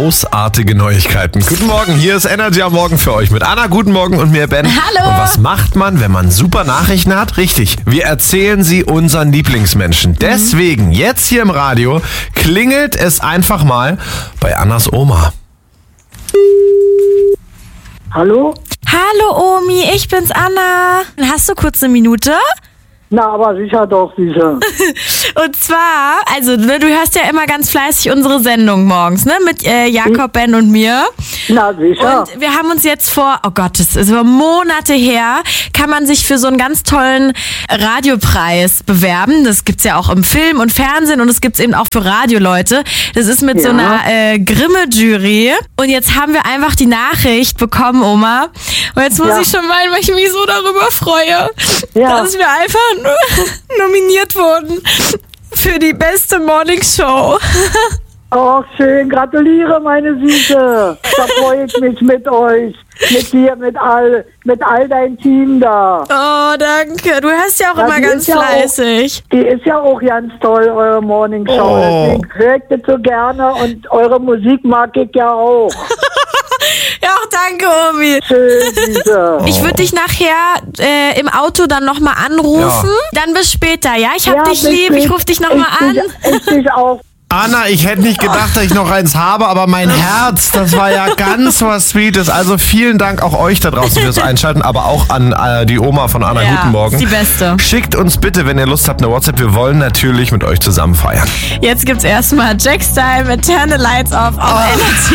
großartige Neuigkeiten. Guten Morgen, hier ist Energy am Morgen für euch mit Anna. Guten Morgen und mir, Ben. Hallo. Und was macht man, wenn man super Nachrichten hat? Richtig, wir erzählen sie unseren Lieblingsmenschen. Deswegen, jetzt hier im Radio, klingelt es einfach mal bei Annas Oma. Hallo? Hallo Omi, ich bin's Anna. Hast du kurz eine Minute? Na, aber sicher doch, sicher. Und zwar, also du hörst ja immer ganz fleißig unsere Sendung morgens, ne? Mit Jakob, Ben und mir. Na, sicher. Und wir haben uns jetzt vor, oh Gott, das ist über Monate her, kann man sich für so einen ganz tollen Radiopreis bewerben. Das gibt's ja auch im Film und Fernsehen und es gibt's eben auch für Radioleute. Das ist mit so einer Grimme-Jury. Und jetzt haben wir einfach die Nachricht bekommen, Oma. Und jetzt muss ich schon weinen, weil ich mich so darüber freue, dass wir einfach nominiert wurden für die beste Morningshow. Oh, schön. Gratuliere, meine Süße. Da freue ich mich mit euch. Mit dir, mit all dein Team da. Oh, danke. Du hörst ja auch immer ganz fleißig. Die ist ja auch ganz toll, eure Morningshow. Oh. Deswegen höre ich das so gerne und eure Musik mag ich ja auch. Ja, auch danke, Omi. Schön, Süße. Ich würde dich nachher im Auto dann nochmal anrufen. Dann bis später, ja? Ich hab dich lieb. Ich rufe dich nochmal an. Ich dich auch. Anna, ich hätte nicht gedacht, dass ich noch eins habe, aber mein Herz, das war ja ganz was Sweetes. Also vielen Dank auch euch da draußen fürs Einschalten, aber auch an die Oma von Anna. Guten Morgen. Ist die Beste. Schickt uns bitte, wenn ihr Lust habt, eine WhatsApp. Wir wollen natürlich mit euch zusammen feiern. Jetzt gibt's erstmal Jack Style mit Turn the Lights Off auf Energy.